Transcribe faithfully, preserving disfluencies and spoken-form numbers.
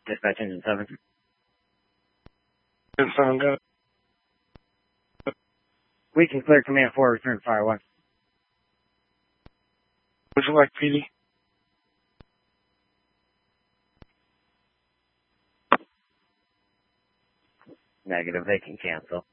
Dispatch engine seven. Engine seven, got it. We can clear command four, return fire one. Would you like P D? Negative, they can cancel.